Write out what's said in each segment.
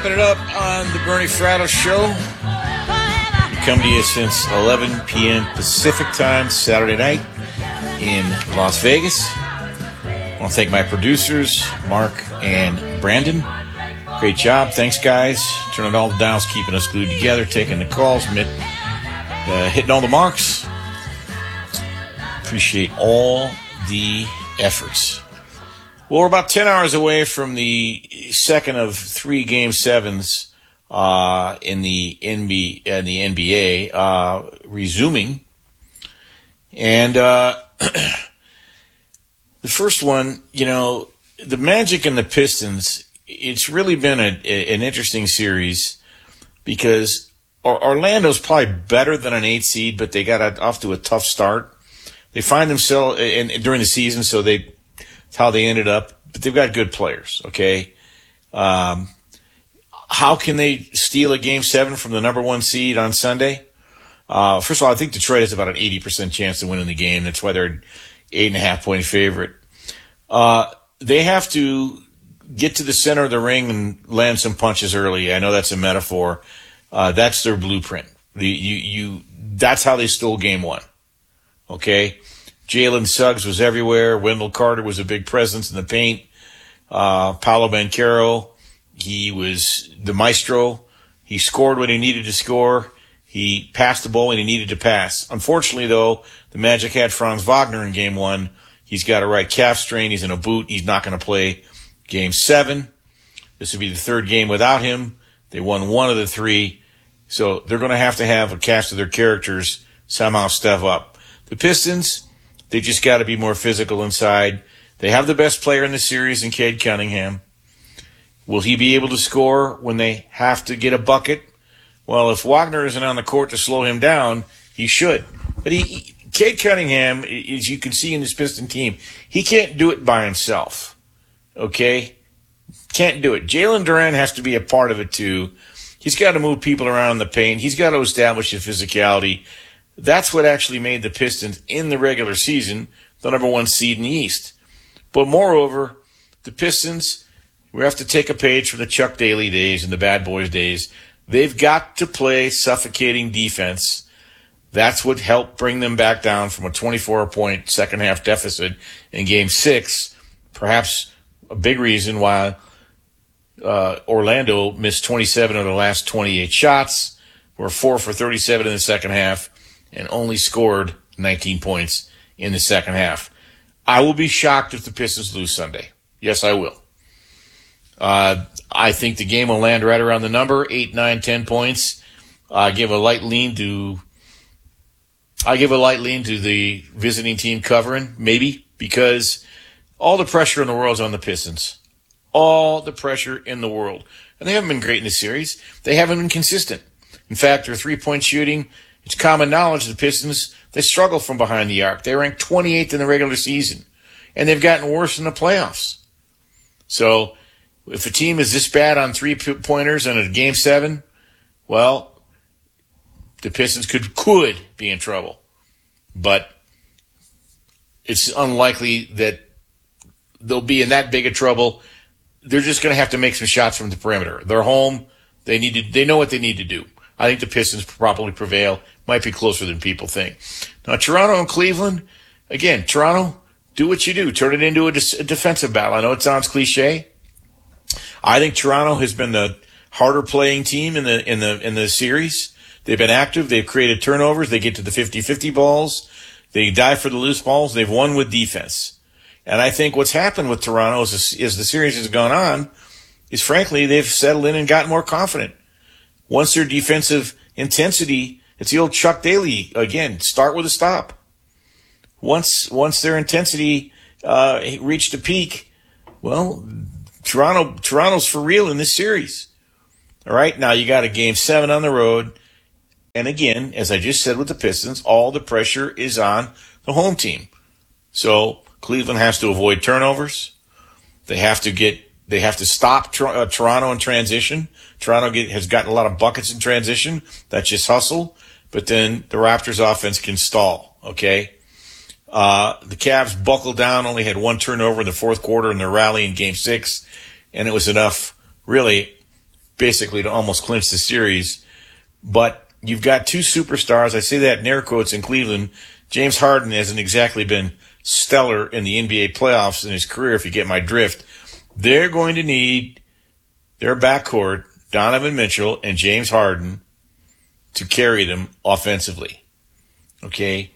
Wrapping it up on the Bernie Fratto Show. We come to you since 11 p.m. Pacific time, Saturday night in Las Vegas. I want to thank my producers, Mark and Brandon. Great job. Thanks, guys. Turning all the dials, keeping us glued together, taking the calls, hitting all the marks. Appreciate all the efforts. Well, we're about 10 hours away from the second of 3 Game 7s in the NBA resuming. And the first one, the Magic and the Pistons, it's really been an interesting series because Orlando's probably better than an 8 seed, but they got off to a tough start. They find themselves during the season, so that's how they ended up. But they've got good players, okay? How can they steal a Game 7 from the number 1 seed on Sunday? First of all, I think Detroit has about an 80% chance of winning the game. That's why they're an 8.5-point favorite. They have to get to the center of the ring and land some punches early. I know that's a metaphor. That's their blueprint. That's how they stole Game 1. Okay? Jalen Suggs was everywhere. Wendell Carter was a big presence in the paint. Paolo Banchero, he was the maestro. He scored when he needed to score. He passed the ball when he needed to pass. Unfortunately, though, the Magic had Franz Wagner in Game 1. He's got a right calf strain. He's in a boot. He's not going to play Game 7. This would be the third game without him. They won 1 of the 3. So they're going to have a cast of their characters somehow step up. The Pistons, they just got to be more physical inside. They have the best player in the series in Cade Cunningham. Will he be able to score when they have to get a bucket? Well, if Wagner isn't on the court to slow him down, he should. But Cade Cunningham, as you can see in this Piston team, he can't do it by himself. Okay? Can't do it. Jalen Duren has to be a part of it too. He's got to move people around the paint. He's got to establish his physicality. That's what actually made the Pistons in the regular season the number 1 seed in the East. But moreover, the Pistons, we have to take a page from the Chuck Daly days and the Bad Boys days. They've got to play suffocating defense. That's what helped bring them back down from a 24-point second-half deficit in Game 6. Perhaps a big reason why Orlando missed 27 of the last 28 shots, were 4 for 37 in the second half, and only scored 19 points in the second half. I will be shocked if the Pistons lose Sunday. Yes, I will. I think the game will land right around the number, 8, 9, 10 points. I give a light lean to the visiting team covering, maybe, because all the pressure in the world is on the Pistons. All the pressure in the world. And they haven't been great in this series. They haven't been consistent. In fact, their 3-point shooting, it's common knowledge the Pistons, they struggle from behind the arc. They ranked 28th in the regular season, and they've gotten worse in the playoffs. So if a team is this bad on 3-pointers in a Game 7, well, the Pistons could be in trouble. But it's unlikely that they'll be in that big of trouble. They're just going to have to make some shots from the perimeter. They're home. They know what they need to do. I think the Pistons probably prevail. Might be closer than people think. Now, Toronto and Cleveland, again, Toronto, do what you do. Turn it into a defensive battle. I know it sounds cliche. I think Toronto has been the harder playing team in the series. They've been active. They've created turnovers. They get to the 50-50 balls. They die for the loose balls. They've won with defense. And I think what's happened with Toronto as the series has gone on is, frankly, they've settled in and gotten more confident. Once their defensive intensity, it's the old Chuck Daly again, start with a stop. Once their intensity reached a peak, well, Toronto's for real in this series. All right, now you got a Game 7 on the road. And again, as I just said with the Pistons, all the pressure is on the home team. So Cleveland has to avoid turnovers. They have to stop Toronto in transition. Toronto has gotten a lot of buckets in transition. That's just hustle. But then the Raptors offense can stall, okay? The Cavs buckled down, only had 1 turnover in the fourth quarter in their rally in Game 6, and it was enough, really, basically to almost clinch the series. But you've got two superstars. I say that in air quotes in Cleveland. James Harden hasn't exactly been stellar in the NBA playoffs in his career, if you get my drift. They're going to need their backcourt, Donovan Mitchell and James Harden, to carry them offensively. Okay?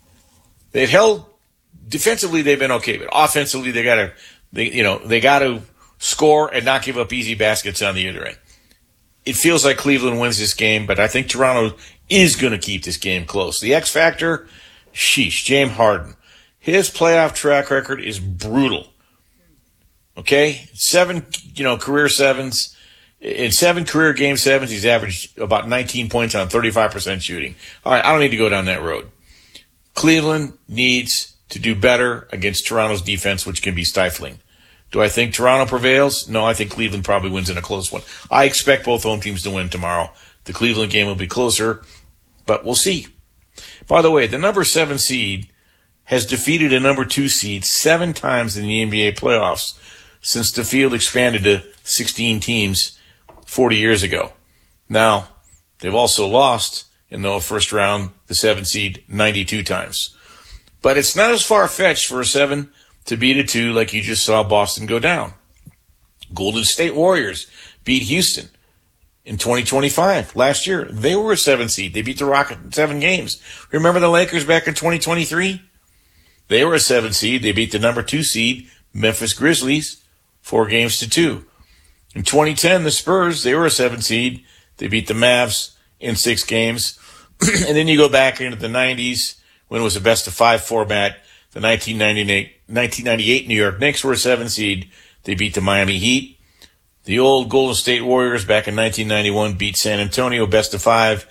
Defensively they've been okay, but offensively they gotta score and not give up easy baskets on the other end. It feels like Cleveland wins this game, but I think Toronto is going to keep this game close. The X factor, James Harden. His playoff track record is brutal. Okay? 7, career sevens. In 7 career game sevens, he's averaged about 19 points on 35% shooting. All right, I don't need to go down that road. Cleveland needs to do better against Toronto's defense, which can be stifling. Do I think Toronto prevails? No, I think Cleveland probably wins in a close one. I expect both home teams to win tomorrow. The Cleveland game will be closer, but we'll see. By the way, the number 7 seed has defeated a number 2 seed 7 times in the NBA playoffs since the field expanded to 16 teams 40 years ago. Now, they've also lost in the first round, the 7 seed 92 times. But it's not as far-fetched for a 7 to beat a 2 like you just saw Boston go down. Golden State Warriors beat Houston in 2025. Last year, they were a 7 seed. They beat the Rockets in 7 games. Remember the Lakers back in 2023? They were a 7 seed. They beat the number 2 seed, Memphis Grizzlies, 4-2. In 2010, the Spurs, they were a 7 seed. They beat the Mavs in 6 games. And then you go back into the 90s when it was a best-of-5 format. The 1998 New York Knicks were a 7 seed. They beat the Miami Heat. The old Golden State Warriors back in 1991 beat San Antonio best-of-5,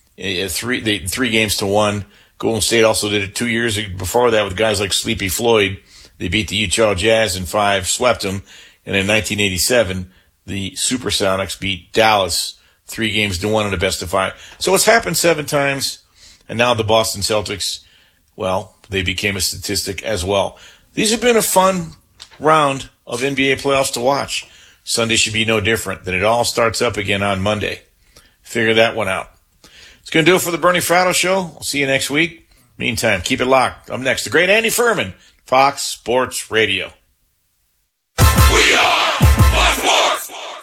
3-1. Golden State also did it 2 years before that with guys like Sleepy Floyd. They beat the Utah Jazz in 5, swept them. And in 1987, the Supersonics beat Dallas 3-1 in a best-of-5. So it's happened 7 times. And now the Boston Celtics, well, they became a statistic as well. These have been a fun round of NBA playoffs to watch. Sunday should be no different. Then it all starts up again on Monday. Figure that one out. It's going to do it for the Bernie Fratto Show. I'll see you next week. Meantime, keep it locked. Up next, the great Andy Furman, Fox Sports Radio. We are Fox Sports!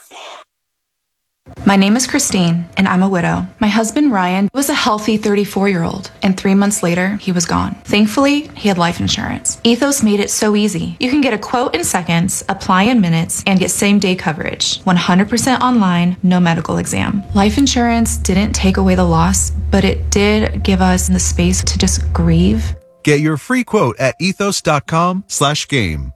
My name is Christine, and I'm a widow. My husband, Ryan, was a healthy 34-year-old, and 3 months later, he was gone. Thankfully, he had life insurance. Ethos made it so easy. You can get a quote in seconds, apply in minutes, and get same-day coverage. 100% online, no medical exam. Life insurance didn't take away the loss, but it did give us the space to just grieve. Get your free quote at ethos.com/game.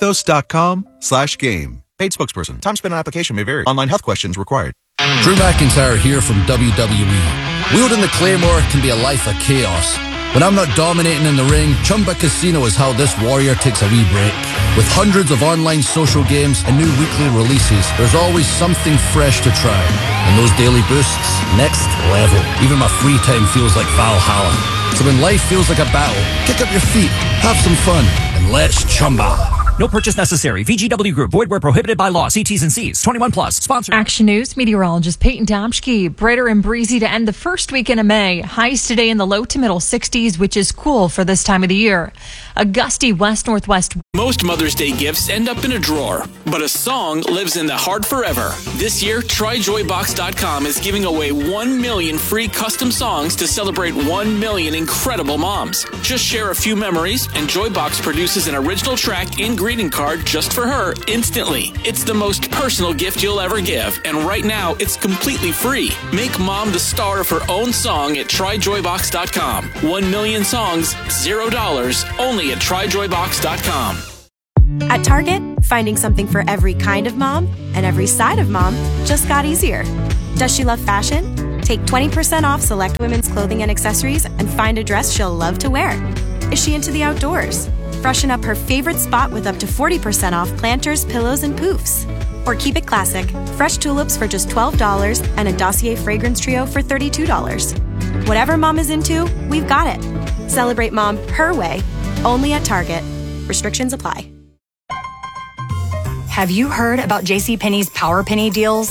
Ethos.com/game. Paid spokesperson. Time spent on application may vary. Online health questions required. Drew McIntyre here from WWE. Wielding the Claymore can be a life of chaos. When I'm not dominating in the ring, Chumba Casino is how this warrior takes a wee break. With hundreds of online social games and new weekly releases, there's always something fresh to try. And those daily boosts, next level. Even my free time feels like Valhalla. So when life feels like a battle, kick up your feet, have some fun, and let's Chumba. No purchase necessary. VGW Group. Void where prohibited by law. See T's and C's. 21 plus. Sponsor. Action News meteorologist Peyton Domschke. Brighter and breezy to end the first weekend of May. Highs today in the low to middle 60s, which is cool for this time of the year. A gusty west-northwest. Most Mother's Day gifts end up in a drawer, but a song lives in the heart forever. This year, TryJoyBox.com is giving away 1 million free custom songs to celebrate 1 million incredible moms. Just share a few memories, and Joybox produces an original track and greeting card just for her instantly. It's the most personal gift you'll ever give, and right now, it's completely free. Make mom the star of her own song at TryJoyBox.com. 1 million songs, $0, only at TryJoyBox.com. At Target, finding something for every kind of mom and every side of mom just got easier. Does she love fashion? Take 20% off select women's clothing and accessories and find a dress she'll love to wear. Is she into the outdoors? Freshen up her favorite spot with up to 40% off planters, pillows, and poofs. Or keep it classic, fresh tulips for just $12 and a Dossier fragrance trio for $32. Whatever mom is into, we've got it. Celebrate mom her way, only at Target. Restrictions apply. Have you heard about JCPenney's Power Penny deals?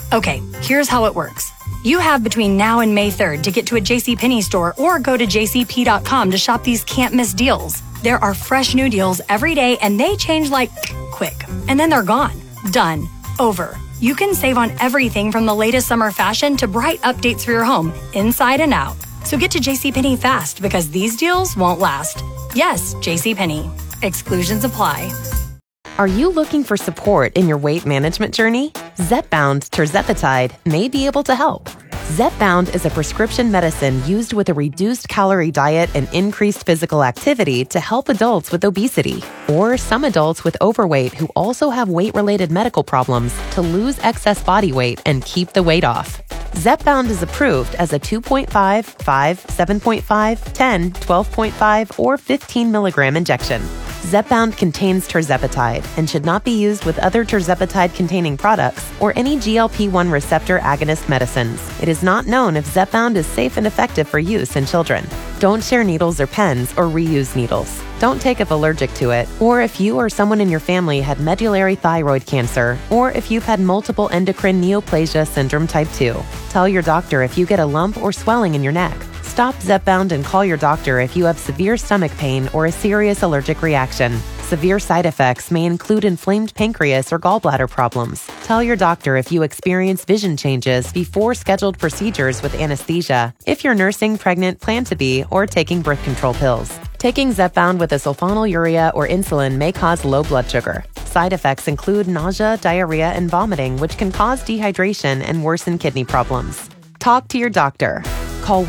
Okay, here's how it works. You have between now and May 3rd to get to a JCPenney store or go to jcp.com to shop these can't-miss deals. There are fresh new deals every day, and they change like quick. And then they're gone. Done. Over. You can save on everything from the latest summer fashion to bright updates for your home, inside and out. So get to JCPenney fast because these deals won't last. Yes, JCPenney. Exclusions apply. Are you looking for support in your weight management journey? Zepbound tirzepatide may be able to help. Zepbound is a prescription medicine used with a reduced calorie diet and increased physical activity to help adults with obesity or some adults with overweight who also have weight-related medical problems to lose excess body weight and keep the weight off. Zepbound is approved as a 2.5, 5, 7.5, 10, 12.5, or 15 milligram injection. Zepbound contains tirzepatide and should not be used with other tirzepatide-containing products or any GLP-1 receptor agonist medicines. It is not known if Zepbound is safe and effective for use in children. Don't share needles or pens or reuse needles. Don't take if allergic to it, or if you or someone in your family had medullary thyroid cancer, or if you've had multiple endocrine neoplasia syndrome type 2. Tell your doctor if you get a lump or swelling in your neck. Stop Zepbound and call your doctor if you have severe stomach pain or a serious allergic reaction. Severe side effects may include inflamed pancreas or gallbladder problems. Tell your doctor if you experience vision changes before scheduled procedures with anesthesia, if you're nursing, pregnant, plan to be, or taking birth control pills. Taking Zepbound with a sulfonylurea or insulin may cause low blood sugar. Side effects include nausea, diarrhea, and vomiting, which can cause dehydration and worsen kidney problems. Talk to your doctor. Call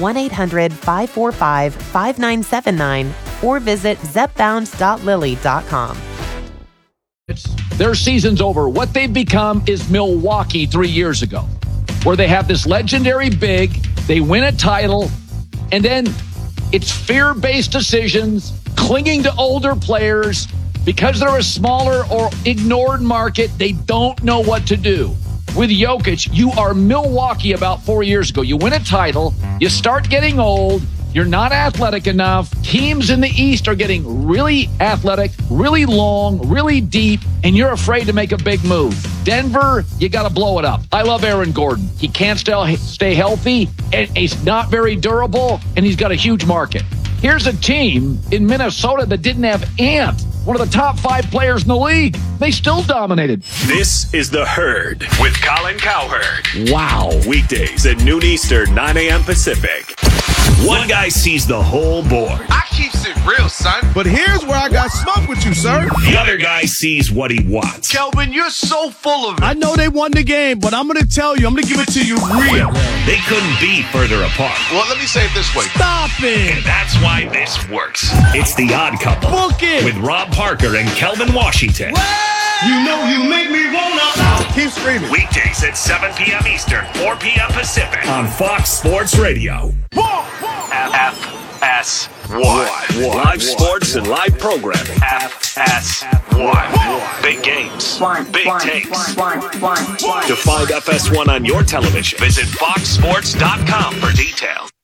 1-800-545-5979 or visit zepbound.lily.com. Their season's over. What they've become is Milwaukee 3 years ago, where they have this legendary big, they win a title, and then it's fear-based decisions, clinging to older players. Because they're a smaller or ignored market, they don't know what to do. With Jokic, you are Milwaukee about 4 years ago. You win a title, you start getting old, you're not athletic enough. Teams in the East are getting really athletic, really long, really deep, and you're afraid to make a big move. Denver, you got to blow it up. I love Aaron Gordon. He can't stay healthy, and he's not very durable, and he's got a huge market. Here's a team in Minnesota that didn't have Ant, one of the top 5 players in the league. They still dominated. This is The Herd with Colin Cowherd. Wow. Weekdays at noon Eastern, 9 a.m. Pacific. One guy sees the whole board. I keeps it real, son. But here's where I got smoke with you, sir. The other guy sees what he wants. Kelvin, you're so full of it. I know they won the game, but I'm going to tell you, I'm going to give it to you real. They couldn't be further apart. Well, let me say it this way. Stop it. And that's why this works. It's The Odd Couple. Book it. With Rob Parker and Kelvin Washington. You know you make me wanna. Keep screaming. Weekdays at 7 p.m. Eastern, 4 p.m. Pacific on Fox Sports Radio. FS1. Live sports and live programming. FS1. Big games. Big takes. To find FS1 on your television, visit foxsports.com for details.